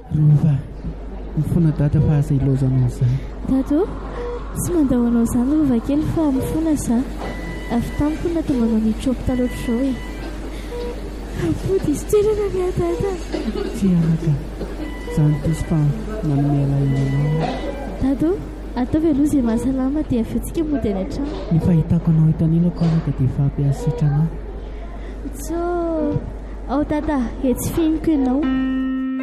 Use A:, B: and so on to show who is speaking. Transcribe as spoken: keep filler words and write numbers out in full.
A: Rova mifona dada fa aza ilozanao izany.
B: Dado tsy mandahoanao izany rova kely fa mifona za avy tamiko natomba maniditra hôpitaly ohatr'izao e. Apody izy toerana ny adada.
A: Tsy anaka izany tisy fa manome alahina anao.
B: Dado atao ve aloha izay mahasalama dia avy antsika mody any an-trano.
A: Ny fahitako anao hitanilako anaka dia fampiasitrana.
B: So ao dada etsy fianiko ianao.